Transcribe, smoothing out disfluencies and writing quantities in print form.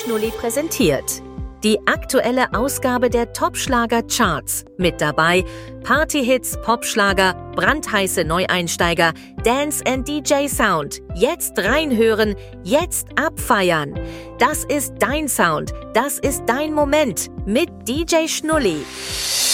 Schnulli präsentiert. Die aktuelle Ausgabe der Top-Schlager-Charts. Mit dabei Partyhits, Popschlager, brandheiße Neueinsteiger, Dance and DJ Sound. Jetzt reinhören, jetzt abfeiern. Das ist dein Sound, das ist dein Moment mit DJ Schnulli.